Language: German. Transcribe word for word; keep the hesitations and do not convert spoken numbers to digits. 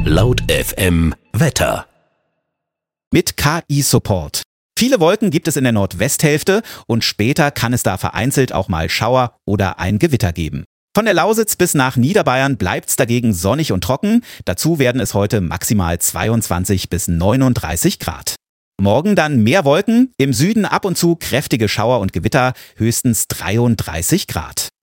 Laut F M Wetter. Mit K I-Support. Viele Wolken gibt es in der Nordwesthälfte und später kann es da vereinzelt auch mal Schauer oder ein Gewitter geben. Von der Lausitz bis nach Niederbayern bleibt's dagegen sonnig und trocken. Dazu werden es heute maximal zweiundzwanzig bis neununddreißig Grad. Morgen dann mehr Wolken, im Süden ab und zu kräftige Schauer und Gewitter, höchstens dreiunddreißig Grad.